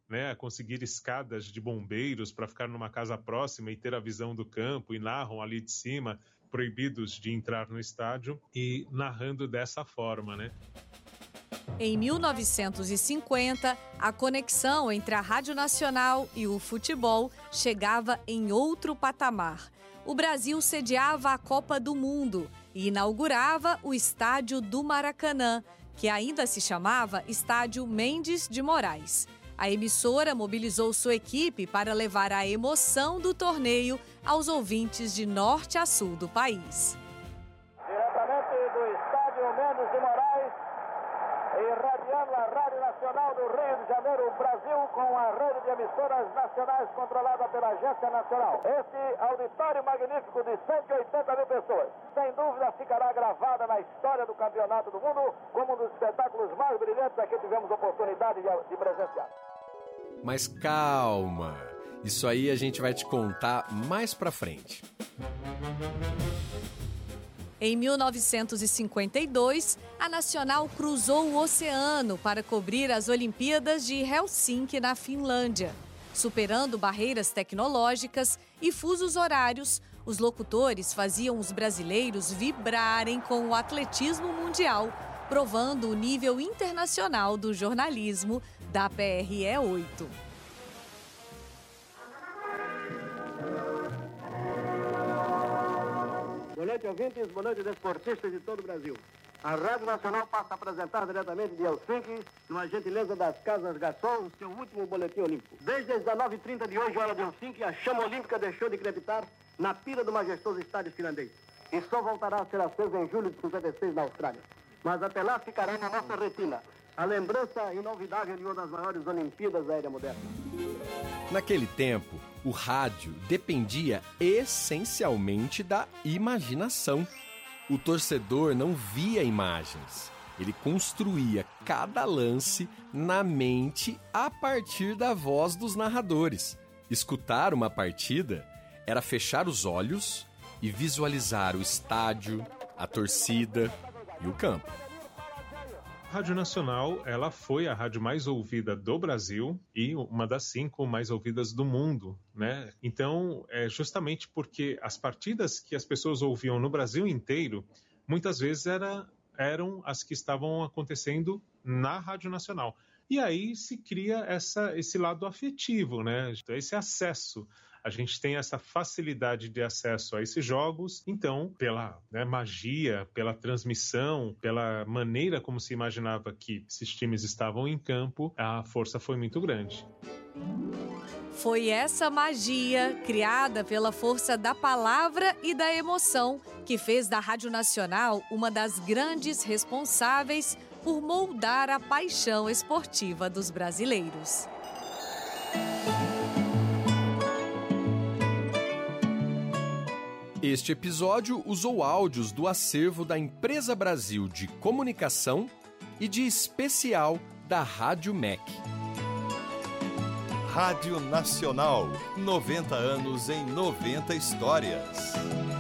né, a conseguir escadas de bombeiros para ficar numa casa próxima e ter a visão do campo, e narram ali de cima, proibidos de entrar no estádio, e narrando dessa forma, né? Em 1950, a conexão entre a Rádio Nacional e o futebol chegava em outro patamar. O Brasil sediava a Copa do Mundo e inaugurava o Estádio do Maracanã, que ainda se chamava Estádio Mendes de Moraes. A emissora mobilizou sua equipe para levar a emoção do torneio aos ouvintes de norte a sul do país. Diretamente do Estádio Mendes de Moraes, irradiando a Rádio Nacional do Rio de Janeiro, o Brasil, com a rede de emissoras nacionais controlada pela Agência Nacional. Este auditório magnífico de 180 mil pessoas, sem dúvida ficará gravada na história do Campeonato do Mundo como um dos espetáculos mais brilhantes a que tivemos oportunidade de presenciar. Mas calma, isso aí a gente vai te contar mais pra frente. Em 1952, a Nacional cruzou o oceano para cobrir as Olimpíadas de Helsinki, na Finlândia. Superando barreiras tecnológicas e fusos horários, os locutores faziam os brasileiros vibrarem com o atletismo mundial, provando o nível internacional do jornalismo da PRE 8. Boa noite, ouvintes, boa noite, desportistas de todo o Brasil. A Rádio Nacional passa a apresentar diretamente de Helsinki, numa gentileza das Casas Garçom, o seu último boletim olímpico. Desde as 19h30 de hoje, hora de Helsinki, a chama olímpica deixou de crepitar na pira do majestoso estádio finlandês. E só voltará a ser acesa em julho de 56 na Austrália. Mas até lá ficará na nossa retina a lembrança inolvidável de uma das maiores Olimpíadas da era moderna. Naquele tempo, o rádio dependia essencialmente da imaginação. O torcedor não via imagens. Ele construía cada lance na mente a partir da voz dos narradores. Escutar uma partida era fechar os olhos e visualizar o estádio, a torcida e o campo. A Rádio Nacional, ela foi a rádio mais ouvida do Brasil e uma das 5 mais ouvidas do mundo, né? Então, justamente porque as partidas que as pessoas ouviam no Brasil inteiro, muitas vezes eram as que estavam acontecendo na Rádio Nacional. E aí se cria esse lado afetivo, né? Esse acesso. A gente tem essa facilidade de acesso a esses jogos, então, pela magia, pela transmissão, pela maneira como se imaginava que esses times estavam em campo, a força foi muito grande. Foi essa magia, criada pela força da palavra e da emoção, que fez da Rádio Nacional uma das grandes responsáveis por moldar a paixão esportiva dos brasileiros. Este episódio usou áudios do acervo da Empresa Brasil de Comunicação e de especial da Rádio MEC. Rádio Nacional, 90 anos em 90 histórias.